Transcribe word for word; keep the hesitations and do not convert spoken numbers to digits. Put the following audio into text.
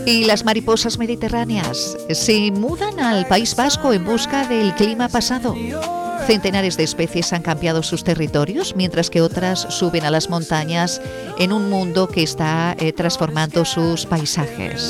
Y las mariposas mediterráneas se mudan al País Vasco en busca del clima pasado. Centenares de especies han cambiado sus territorios, mientras que otras suben a las montañas en un mundo que está eh, transformando sus paisajes.